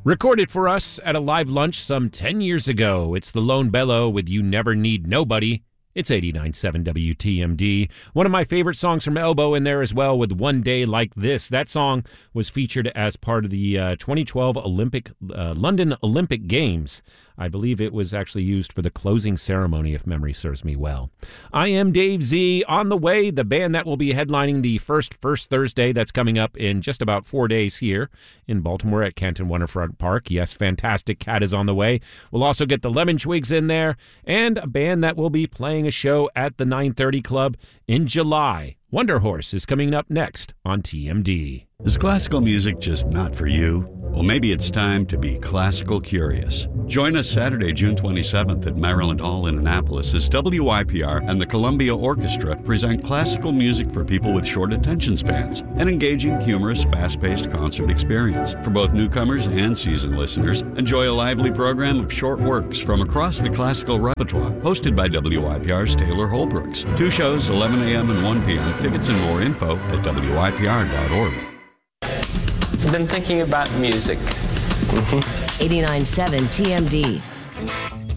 Recorded for us at a live lunch some 10 years ago. It's the Lone Bellow with You Never Need Nobody. It's 89.7 WTMD. One of my favorite songs from Elbow in there as well with One Day Like This. That song was featured as part of the 2012 London Olympic Games. I believe it was actually used for the closing ceremony, if memory serves me well. I am Dave Z. On the way, the band that will be headlining the First Thursday that's coming up in just about 4 days here in Baltimore at Canton Waterfront Park. Yes, Fantastic Cat is on the way. We'll also get the Lemon Twigs in there and a band that will be playing a show at the 930 Club in July. Wonder Horse is coming up next on TMD. Is classical music just not for you? Well, maybe it's time to be classical curious. Join us Saturday, June 27th at Maryland Hall in Annapolis as WYPR and the Columbia Orchestra present classical music for people with short attention spans, an engaging, humorous, fast-paced concert experience. For both newcomers and seasoned listeners, enjoy a lively program of short works from across the classical repertoire, hosted by WYPR's Taylor Holbrooks. 2 shows, 11 a.m. and 1 p.m. Tickets and more info at WYPR.org. I've been thinking about music. 89.7 TMD.